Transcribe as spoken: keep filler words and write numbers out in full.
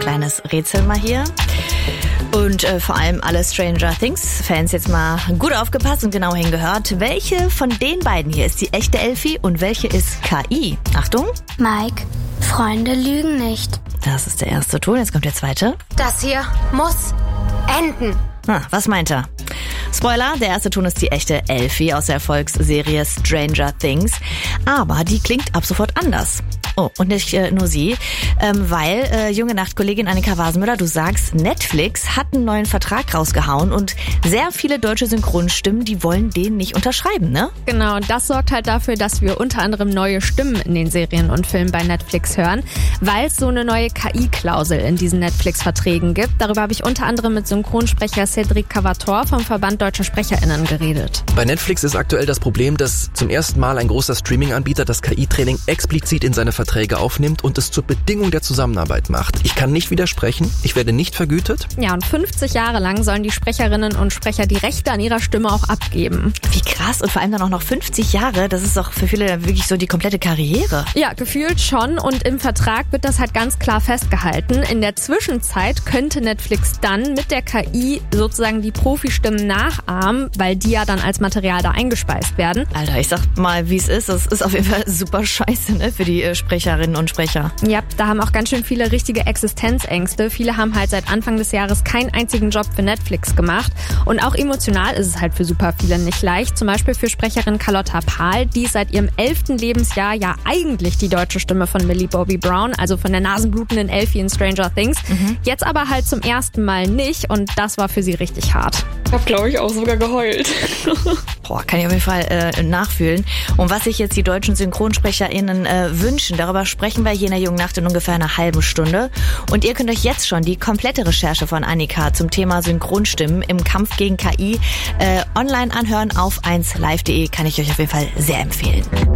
kleines Rätsel mal hier. Und äh, vor allem alle Stranger Things-Fans jetzt mal gut aufgepasst und genau hingehört. Welche von den beiden hier ist die echte Elfie und welche ist K I? Achtung. Mike, Freunde lügen nicht. Das ist der erste Ton, jetzt kommt der zweite. Das hier muss enden. Ah, was meint er? Spoiler, der erste Ton ist die echte Elfie aus der Erfolgsserie Stranger Things. Aber die klingt ab sofort anders. Oh, und nicht äh, nur sie, ähm, weil, äh, junge Nachtkollegin Annika Wasenmüller, du sagst, Netflix hat einen neuen Vertrag rausgehauen und sehr viele deutsche Synchronstimmen, die wollen den nicht unterschreiben, ne? Genau, und das sorgt halt dafür, dass wir unter anderem neue Stimmen in den Serien und Filmen bei Netflix hören, weil es so eine neue K I-Klausel in diesen Netflix-Verträgen gibt. Darüber habe ich unter anderem mit Synchronsprecher Cedric Cavator vom Verband Deutscher SprecherInnen geredet. Bei Netflix ist aktuell das Problem, dass zum ersten Mal ein großer Streaming-Anbieter das K I-Training explizit in seine Verträge aufnimmt und es zur Bedingung der Zusammenarbeit macht. Ich kann nicht widersprechen, ich werde nicht vergütet. Ja, und fünfzig Jahre lang sollen die Sprecherinnen und Sprecher die Rechte an ihrer Stimme auch abgeben. Wie krass, und vor allem dann auch noch fünfzig Jahre, das ist doch für viele wirklich so die komplette Karriere. Ja, gefühlt schon, und im Vertrag wird das halt ganz klar festgehalten. In der Zwischenzeit könnte Netflix dann mit der K I sozusagen die Profistimmen nachahmen, weil die ja dann als Material da eingespeist werden. Alter, ich sag mal, wie es ist, das ist auf jeden Fall super scheiße, ne, für die äh, Sprecherinnen und Sprecher. Ja, da haben auch ganz schön viele richtige Existenzängste. Viele haben halt seit Anfang des Jahres keinen einzigen Job für Netflix gemacht. Und auch emotional ist es halt für super viele nicht leicht. Zum Beispiel für Sprecherin Carlotta Pahl, die ist seit ihrem elften Lebensjahr ja eigentlich die deutsche Stimme von Millie Bobby Brown, also von der nasenblutenden Elfie in Stranger Things. Mhm. Jetzt aber halt zum ersten Mal nicht, und das war für sie richtig hart. Ich habe, glaube ich, auch sogar geheult. Boah, kann ich auf jeden Fall äh, nachfühlen. Und was sich jetzt die deutschen SynchronsprecherInnen äh, wünschen, darüber sprechen wir hier in der Jungen Nacht in ungefähr einer halben Stunde. Und ihr könnt euch jetzt schon die komplette Recherche von Annika zum Thema Synchronstimmen im Kampf gegen K I äh, online anhören auf eins live punkt de. Kann ich euch auf jeden Fall sehr empfehlen.